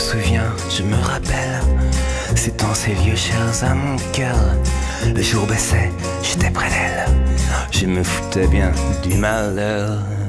souviens, je me rappelle, c'est en ces vieux chairs à mon cœur. Le jour baissait, j'étais près d'elle, je me foutais bien du malheur.